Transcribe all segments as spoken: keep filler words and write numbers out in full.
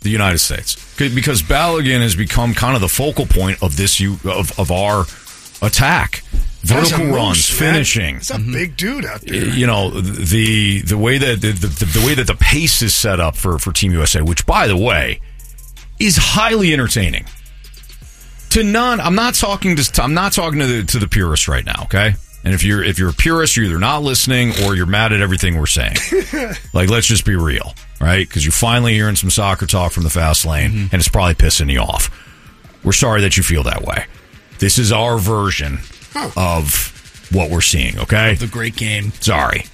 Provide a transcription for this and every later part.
the United States, because Balogun has become kind of the focal point of this of, of our attack. Vertical runs, moose, finishing. It's a mm-hmm. big dude out there. You know, the the way that the, the, the way that the pace is set up for, for Team U S A, which, by the way, is highly entertaining. To none, I'm not talking to I'm not talking to the to the purists right now, okay? And if you're if you're a purist, you're either not listening or you're mad at everything we're saying. Like, let's just be real, right? Because you're finally hearing some soccer talk from the fast lane, mm-hmm. and it's probably pissing you off. We're sorry that you feel that way. This is our version huh. of what we're seeing, okay? The great game. Sorry.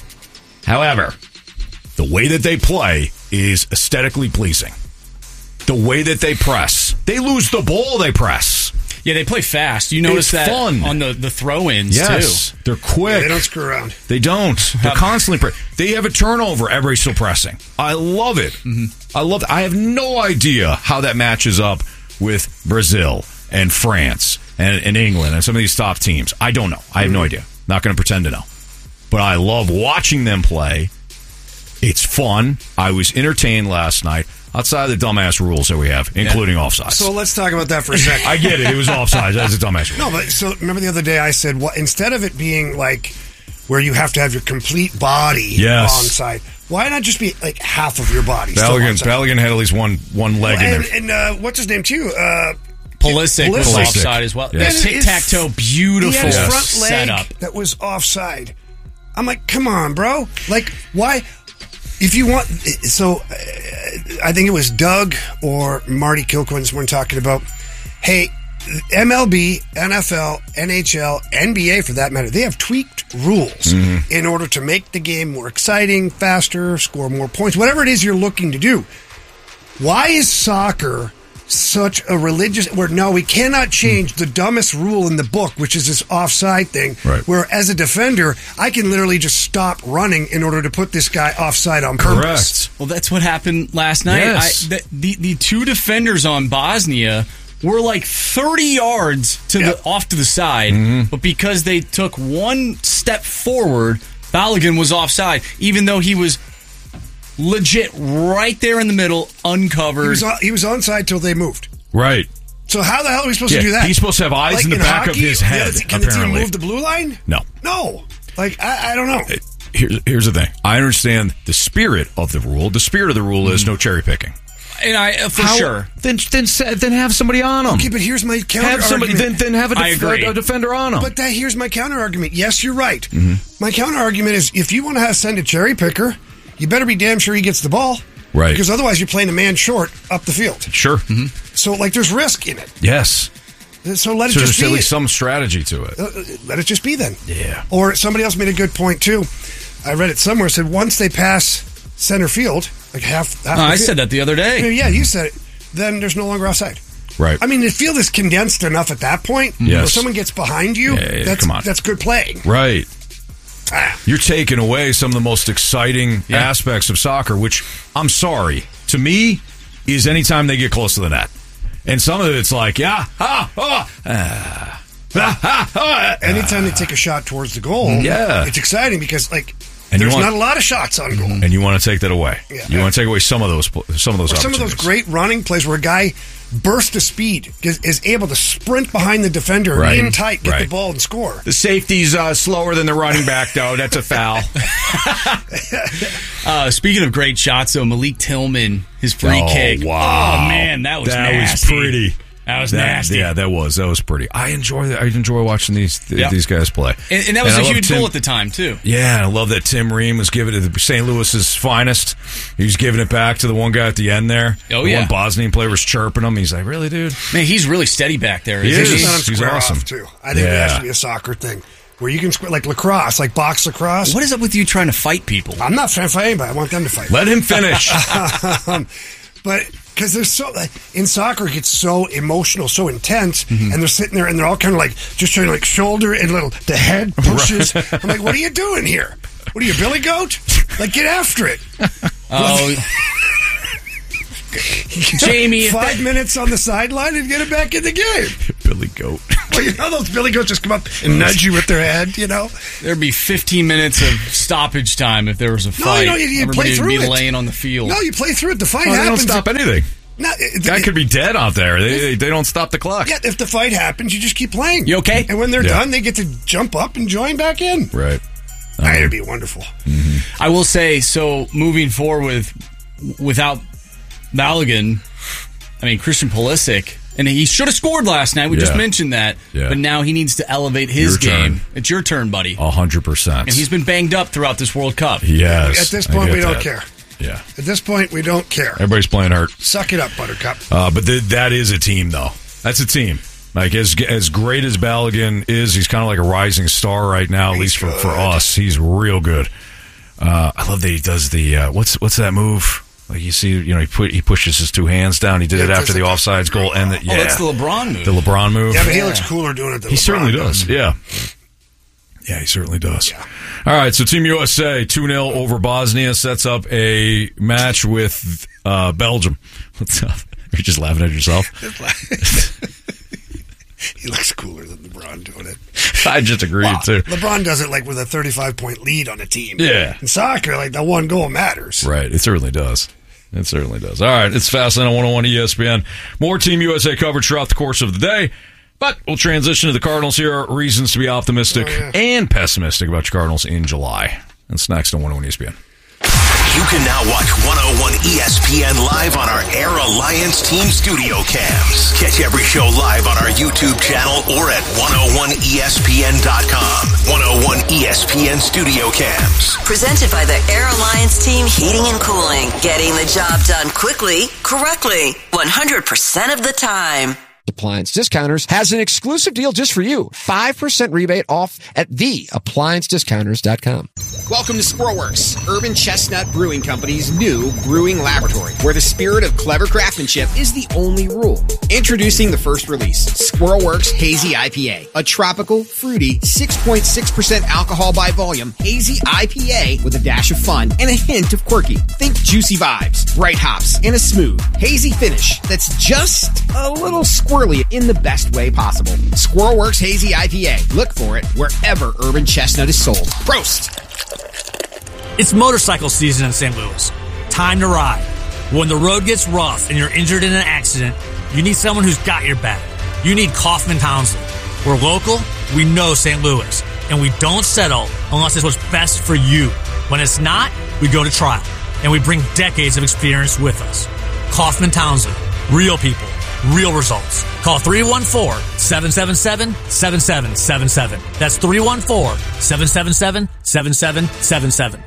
However, the way that they play is aesthetically pleasing. The way that they press. They lose the ball, they press. Yeah, they play fast. You notice it's that fun. on the, the throw-ins, yes, too. They're quick. Yeah, they don't screw around. They don't. They're constantly pre- They have a turnover. Everybody's still pressing. I love it. Mm-hmm. I love it. I have no idea how that matches up with Brazil and France and, and England and some of these top teams. I don't know. I have mm-hmm. no idea. Not going to pretend to know. But I love watching them play. It's fun. I was entertained last night. Outside of the dumbass rules that we have, including yeah. offsides. So let's talk about that for a second. I get it. It was offsides. That's a dumbass rule. No, but so remember the other day I said, well, instead of it being like where you have to have your complete body yes. on side, why not just be like half of your body? Balogun, Balogun had at least one one leg well, in and, there. And uh, what's his name too? Uh, Pulisic was Pulisic. offside as well. Yes. That tic-tac-toe, beautiful he had his yes. front leg setup. that was offside. I'm like, come on, bro. Like, why? If you want, so uh, I think it was Doug or Marty Kilcoyne this morning talking about, hey, M L B, N F L, N H L, N B A for that matter, they have tweaked rules mm-hmm. in order to make the game more exciting, faster, score more points, whatever it is you're looking to do. Why is soccer such a religious, where no, we cannot change the dumbest rule in the book, which is this offside thing, right. where as a defender, I can literally just stop running in order to put this guy offside on purpose. Correct. Well, that's what happened last night. Yes. I, the, the, the two defenders on Bosnia were like thirty yards to yep. the off to the side, mm-hmm. but because they took one step forward, Balogun was offside, even though he was legit right there in the middle, uncovered. He was, on, he was onside till they moved. Right. So how the hell are we supposed yeah, to do that? He's supposed to have eyes like in the in back hockey, of his head, yeah, can apparently. the team move the blue line? No. No. Like, I, I don't know. Here's, here's the thing. I understand the spirit of the rule. The spirit of the rule mm-hmm. is no cherry picking. And I, uh, for How, sure. Then, then, then have somebody on them. Okay, but here's my counter have somebody, argument. Then, then have a, def- a defender on them. But that, here's my counter argument. Yes, you're right. Mm-hmm. My counter argument is if you want to have, send a cherry picker, you better be damn sure he gets the ball. Right. Because otherwise you're playing a man short up the field. Sure. Mm-hmm. So, like, there's risk in it. Yes. So let it so just be. there's at least some strategy to it. Uh, let it just be then. Yeah. Or somebody else made a good point, too. I read it somewhere. Said once they pass center field, like half. half oh, I field, said that the other day. Yeah, you said it. Then there's no longer offside. Right. I mean, the field is condensed enough at that point. Yes. Where someone gets behind you, yeah, yeah, that's, come on. that's good playing. Right. Ah. You're taking away some of the most exciting yeah. aspects of soccer, which, I'm sorry, to me, is anytime they get close to the net. And some of it's like, yeah, ah, ah, ah, ah, ah, anytime they take a shot towards the goal, yeah. it's exciting because, like, and there's want, not a lot of shots on goal. And you want to take that away. Yeah. You want to take away some of those some of those or some of those great running plays where a guy bursts to speed, is, is able to sprint behind the defender, right. in tight, get right. the ball and score. The safety's uh, slower than the running back, though. That's a foul. uh, speaking of great shots, though, Malik Tillman, his free oh, kick. Wow. Oh, man, that was that nasty. was pretty. That was that, nasty. Yeah, that was. That was pretty. I enjoy I enjoy watching these th- yep. these guys play. And, and that was and a huge Tim, goal at the time, too. Yeah, I love that Tim Ream was giving it to Saint Louis's finest. He was giving it back to the one guy at the end there. Oh, the yeah. one Bosnian player was chirping him. He's like, really, dude? Man, he's really steady back there. He is. is. He's, He's awesome. off, too. I think yeah. it has to be a soccer thing. Where you can square, like lacrosse, like box lacrosse. What is up with you trying to fight people? I'm not trying to fight anybody. I want them to fight. Let him finish. um, but because there's so like, in soccer, it gets so emotional, so intense, mm-hmm. and they're sitting there and they're all kind of like just trying to like shoulder and little the head pushes. Right. I'm like, what are you doing here? What are you, Billy Goat? Like, get after it. Oh. Jamie, five that, minutes on the sideline and get it back in the game. Billy Goat. you know those billy goats just come up and nudge you with their head, you know? There'd be fifteen minutes of stoppage time if there was a fight. No, you know, you, you Everybody play through would be it. laying on the field. No, you play through it. The fight Oh, they don't happens. stop anything. No, it, Guy it, could be dead out there. They they don't stop the clock. Yeah, if the fight happens, you just keep playing. You okay? And when they're Yeah. done, they get to jump up and join back in. Right. Um, It'd be wonderful. I will say, so moving forward with without Balogun, I mean, Christian Pulisic, and he should have scored last night. We Yeah. just mentioned that. Yeah. But now he needs to elevate his Your turn. game. It's your turn, buddy. A hundred percent. And he's been banged up throughout this World Cup. Yes. At this I point, get we don't that. care. Yeah. At this point, we don't care. Everybody's playing hurt. Suck it up, Buttercup. Uh, but th- that is a team, though. That's a team. Like, as as great as Balogun is, he's kind of like a rising star right now, at He's least for, for good. us. He's real good. Uh, I love that he does the, uh, what's what's that move? Like, you see, you know, he put he pushes his two hands down. He did Yeah, it after just the like- offsides goal. And the, yeah, Oh, that's the LeBron move. the LeBron move. Yeah, but he Yeah. looks cooler doing it than He LeBron certainly does. Yeah. Yeah, he certainly does. Yeah. All right, so Team U S A two nil over Bosnia sets up a match with uh, Belgium. What's up? You're just laughing at yourself? He looks cooler than LeBron doing it. I just agreed, Wow. too. LeBron does it like with a thirty-five point lead on a team. Yeah. In soccer, like the one goal matters. Right, it certainly does. It certainly does. All right, it's Fastlane on one oh one E S P N. More Team U S A coverage throughout the course of the day. But we'll transition to the Cardinals here. Reasons to be optimistic Oh, yeah. and pessimistic about your Cardinals in July. That's next on one oh one E S P N. You can now watch one oh one E S P N live on our Air Alliance Team Studio Cams. Catch every show live on our YouTube channel or at one oh one E S P N dot com. one oh one E S P N Studio Cams. Presented by the Air Alliance Team Heating and Cooling. Getting the job done quickly, correctly, one hundred percent of the time. Appliance Discounters has an exclusive deal just for you. five percent rebate off at the appliance discounters dot com. Welcome to Squirrelworks, Urban Chestnut Brewing Company's new brewing laboratory, where the spirit of clever craftsmanship is the only rule. Introducing the first release, Squirrelworks Hazy I P A, a tropical, fruity, six point six percent alcohol by volume hazy I P A with a dash of fun and a hint of quirky. Think juicy vibes, bright hops, and a smooth, hazy finish that's just a little squirrely in the best way possible. Squirrelworks Hazy I P A. Look for it wherever Urban Chestnut is sold. Prost! It's motorcycle season in Saint Louis. Time to ride. When the road gets rough and you're injured in an accident, you need someone who's got your back. You need Kaufman Townsley. We're local, we know Saint Louis, and we don't settle unless it's what's best for you. When it's not, we go to trial, and we bring decades of experience with us. Kaufman Townsley. Real people. Real results. Call three one four, seven seven seven, seven seven seven seven. That's three one four, seven seven seven, seven seven seven seven.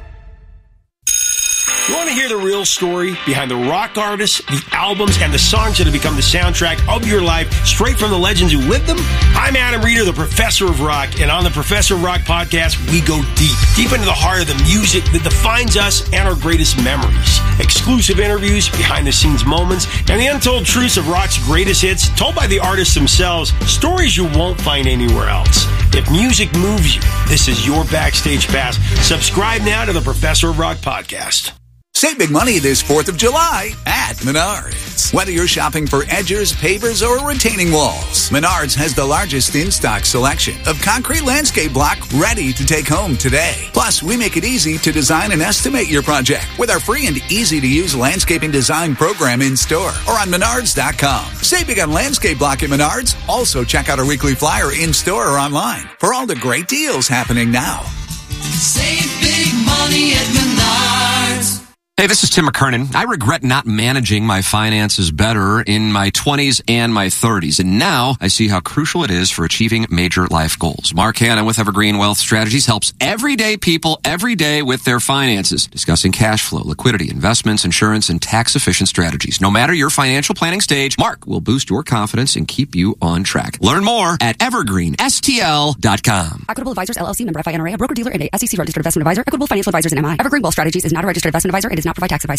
You want to hear the real story behind the rock artists, the albums, and the songs that have become the soundtrack of your life, straight from the legends who lived them? I'm Adam Reeder, the Professor of Rock, and on the Professor of Rock podcast, we go deep, deep into the heart of the music that defines us and our greatest memories. Exclusive interviews, behind-the-scenes moments, and the untold truths of rock's greatest hits, told by the artists themselves, stories you won't find anywhere else. If music moves you, this is your backstage pass. Subscribe now to the Professor of Rock podcast. Save big money this fourth of July at Menards. Whether you're shopping for edgers, pavers, or retaining walls, Menards has the largest in-stock selection of concrete landscape block ready to take home today. Plus, we make it easy to design and estimate your project with our free and easy-to-use landscaping design program in-store or on menards dot com. Save big on landscape block at Menards. Also, check out our weekly flyer in-store or online for all the great deals happening now. Save big money at Menards. Hey, this is Tim McKernan. I regret not managing my finances better in my twenties and my thirties, and now I see how crucial it is for achieving major life goals. Mark Hanna with Evergreen Wealth Strategies helps everyday people every day with their finances, discussing cash flow, liquidity, investments, insurance, and tax-efficient strategies. No matter your financial planning stage, Mark will boost your confidence and keep you on track. Learn more at evergreen s t l dot com. Equitable Advisors, L L C, member F I N R A, a broker-dealer and a S E C registered investment advisor. Equitable Financial Advisors and M I. Evergreen Wealth Strategies is not a registered investment advisor. It does not provide tax advice.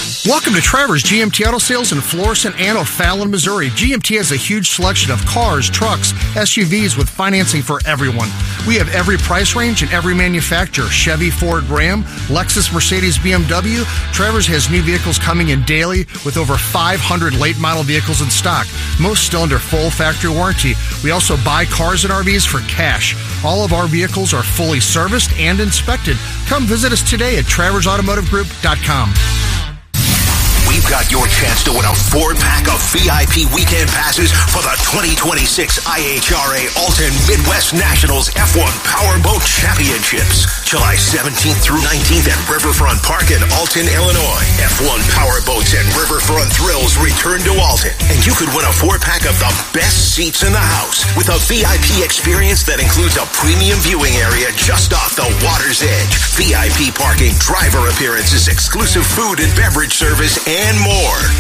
Welcome to Travers G M T Auto Sales in Florissant and O'Fallon, Missouri. G M T has a huge selection of cars, trucks, S U Vs with financing for everyone. We have every price range and every manufacturer. Chevy, Ford, Ram, Lexus, Mercedes, B M W. Travers has new vehicles coming in daily with over five hundred late model vehicles in stock, most still under full factory warranty. We also buy cars and R Vs for cash. All of our vehicles are fully serviced and inspected. Come visit us today at travers automotive group dot com. We've got your chance to win a four-pack of V I P weekend passes for the twenty twenty-six I H R A Alton Midwest Nationals F one Powerboat Championships. July seventeenth through nineteenth at Riverfront Park in Alton, Illinois. F one Powerboats and Riverfront Thrills return to Alton. And you could win a four-pack of the best seats in the house with a V I P experience that includes a premium viewing area just off the water's edge, V I P parking, driver appearances, exclusive food and beverage service, and more.